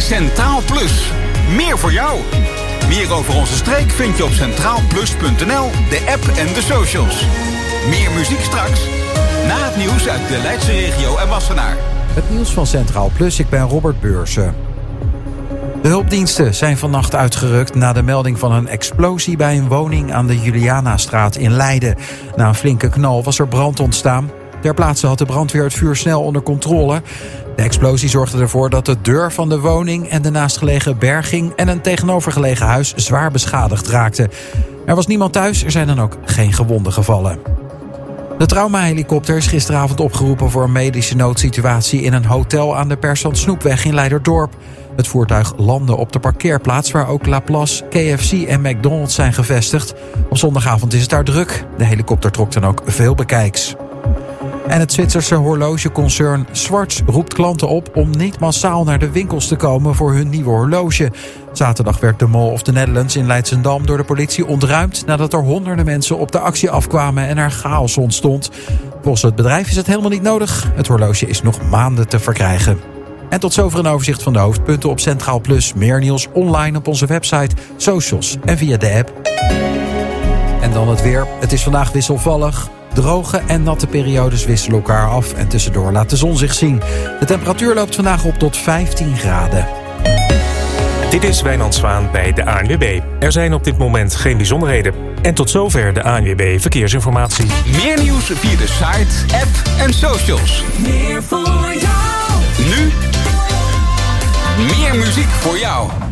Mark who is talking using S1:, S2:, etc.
S1: Centraal Plus. Meer voor jou. Meer over onze streek vind je op centraalplus.nl, de app en de socials. Meer muziek straks. Na het nieuws uit de Leidse regio en Wassenaar.
S2: Het nieuws van Centraal Plus, ik ben Robert Beursen. De hulpdiensten zijn vannacht uitgerukt na de melding van een explosie bij een woning aan de Julianastraat in Leiden. Na een flinke knal was er brand ontstaan. Ter plaatse had de brandweer het vuur snel onder controle. De explosie zorgde ervoor dat de deur van de woning en de naastgelegen berging en een tegenovergelegen huis zwaar beschadigd raakten. Er was niemand thuis, er zijn dan ook geen gewonden gevallen. De traumahelikopter is gisteravond opgeroepen voor een medische noodsituatie in een hotel aan de Persant Snoepweg in Leiderdorp. Het voertuig landde op de parkeerplaats waar ook Laplace, KFC en McDonald's zijn gevestigd. Op zondagavond is het daar druk. De helikopter trok dan ook veel bekijks. En het Zwitserse horlogeconcern Swatch roept klanten op om niet massaal naar de winkels te komen voor hun nieuwe horloge. Zaterdag werd de Mall of the Netherlands in Leidschendam door de politie ontruimd nadat er honderden mensen op de actie afkwamen en er chaos ontstond. Volgens het bedrijf is het helemaal niet nodig. Het horloge is nog maanden te verkrijgen. En tot zover een overzicht van de hoofdpunten op Centraal Plus. Meer nieuws online op onze website, socials en via de app. En dan het weer. Het is vandaag wisselvallig. Droge en natte periodes wisselen elkaar af en tussendoor laat de zon zich zien. De temperatuur loopt vandaag op tot 15 graden.
S3: Dit is Wijnand Zwaan bij de ANWB. Er zijn op dit moment geen bijzonderheden. En tot zover de ANWB Verkeersinformatie.
S1: Meer nieuws via de site, app en socials.
S4: Meer voor jou.
S1: Nu meer muziek voor jou.